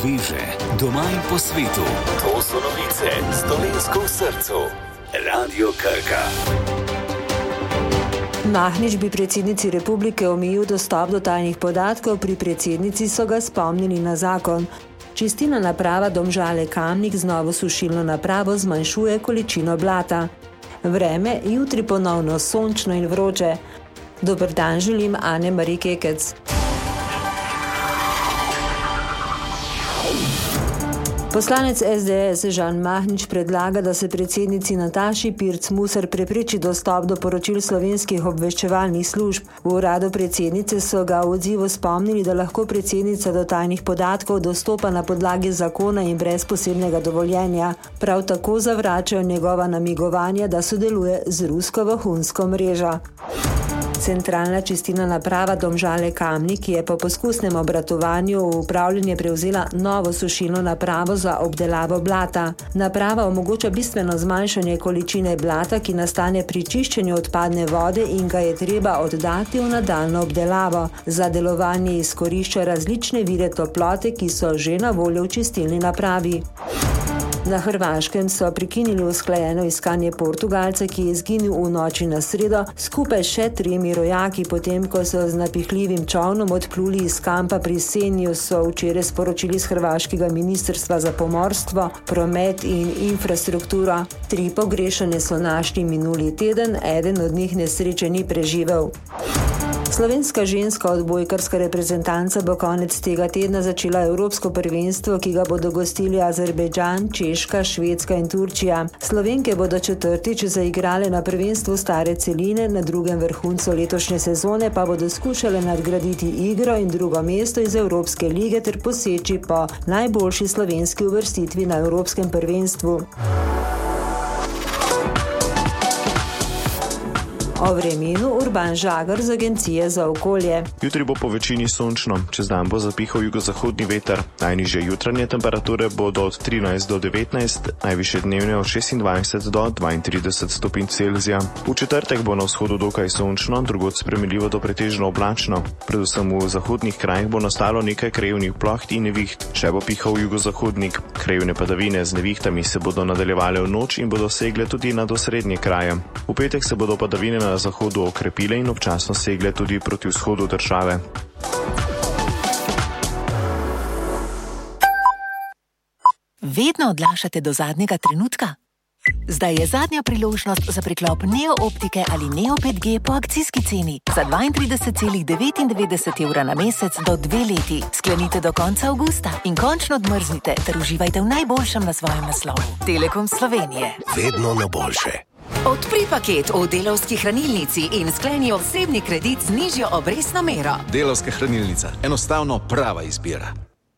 sveže, doma in po svetu. To so novice s Dolenjsko v srcu. Radio Krka. Mahnič bi predsednici republike omejil dostop do tajnih podatkov, pri predsednici so ga spomnili na zakon. Čistilna naprava Domžale Kamnik z novo sušilno napravo zmanjšuje količino blata. Vreme, jutri ponovno sončno in vroče. Dober dan želim, Ane Marie Kekec. Poslanec SDS Žan Mahnič predlaga, da se predsednici Nataši Pirc Musar prepreči dostop do poročil slovenskih obveščevalnih služb. V uradu predsednice so ga v odzivu spomnili, da lahko predsednica do tajnih podatkov dostopa na podlagi zakona in brez posebnega dovoljenja. Prav tako zavračajo njegova namigovanja, da sodeluje z rusko vohunsko mrežo. Centralna čistilna naprava Domžale Kamnik je po poskusnem obratovanju v upravljanje prevzela novo sušilno napravo za obdelavo blata. Naprava omogoča bistveno zmanjšanje količine blata, ki nastane pri čiščenju odpadne vode in ga je treba oddati v nadaljnjo obdelavo. Za delovanje izkorišča različne vire toplote, ki so že na voljo v čistilni napravi. Na Hrvaškem so prekinili usklajeno iskanje Portugalca, ki je izginil v noči na sredo, skupaj še 3 rojaki, potem ko so z napihljivim čolnom odpluli iz kampa pri Senju, so včeraj sporočili z hrvaškega ministrstva za pomorstvo, promet in infrastrukturo. 3 pogrešane so našli minuli teden, eden od njih nesreče ni preživel. Slovenska ženska odbojkarska reprezentanca bo konec tega tedna začela evropsko prvenstvo, ki ga bodo gostili Azerbejdžan, Češka, Švedska in Turčija. Slovenke bodo četrtič zaigrale na prvenstvu stare celine, na drugem vrhuncu letošnje sezone pa bodo skušale nadgraditi igro in drugo mesto iz Evropske lige ter poseči po najboljši slovenski uvrstitvi na evropskem prvenstvu. O vremenu Urban Žagar z Agencije za okolje. Jutri bo po večini sončno, čez dan bo zapihal jugozahodni veter. Najnižje jutranje temperature bodo od 13 do 19, najvišje dnevne od 26 do 32 stopinj Celzija. V četrtek bo na vzhodu dokaj sončno, drugod spremenljivo do pretežno oblačno. Predvsem v zahodnih krajih bo nastalo nekaj krajevnih ploht in neviht. Še bo pihal jugozahodnik. Krajevne padavine z nevihtami se bodo nadaljevale v noč in bodo segle tudi na osrednje kraje. V petek se bodo padavine na zahodu okrepile in občasno segle tudi proti vzhodu države. Vedno odlašate do zadnjega trenutka? Zdaj je zadnja priložnost za priklop Neo Optike ali Neo 5G po akcijski ceni za 32,99 evra na mesec do 2 leti. Sklenite do konca avgusta in končno odmrznite ter uživajte v najboljšem na svojem naslovu. Telekom Slovenije. Vedno na boljše. Odpri paket v Delavski hranilnici in skleni osebni kredit z nižjo obrestno mero. Delavska hranilnica. Enostavno prava izbira.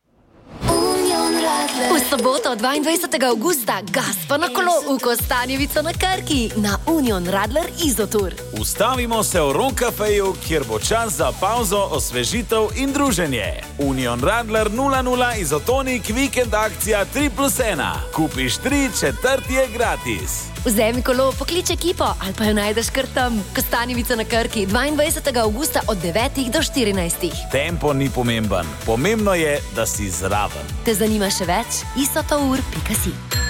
V soboto 22. avgusta gas pa na kolo v Kostanjevico na Krki na Union Radler Izotur. Ustavimo se v Ron Cafeju, kjer bo čas za pauzo, osvežitev in druženje. Union Radler 00 Izotonik vikend akcija 3+1. Kupiš 3, četrti je gratis. Vzemi kolo, poklič ekipo ali pa jo najdeš kar tam. Kostanjevica na Krki 22. avgusta od 9 do 14. Tempo ni pomemben. Pomembno je, da si zraven. Te zanima še več? isotour.si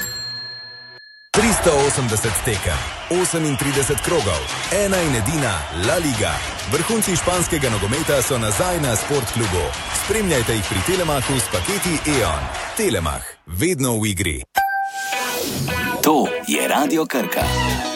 380 tekem, 38 krogov, ena in edina La Liga. Vrhunci španskega nogometa so nazaj na Sportklubu. Spremljajte jih pri Telemachu s paketi E.ON. Telemach, vedno v igri. To je Radio Krka.